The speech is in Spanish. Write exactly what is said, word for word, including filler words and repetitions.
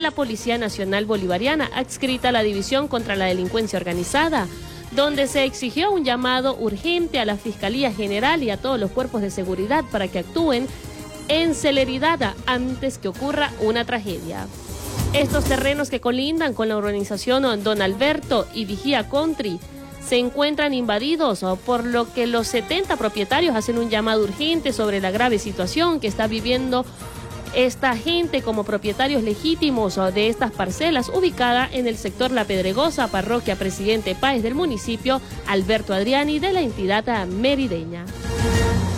la Policía Nacional Bolivariana, adscrita a la División contra la Delincuencia Organizada, donde se exigió un llamado urgente a la Fiscalía General y a todos los cuerpos de seguridad para que actúen en celeridad antes que ocurra una tragedia. Estos terrenos que colindan con la urbanización Don Alberto y Vigía Country se encuentran invadidos, por lo que los setenta propietarios hacen un llamado urgente sobre la grave situación que está viviendo esta gente como propietarios legítimos de estas parcelas ubicada en el sector La Pedregosa, parroquia Presidente Páez del municipio Alberto Adriani de la entidad merideña.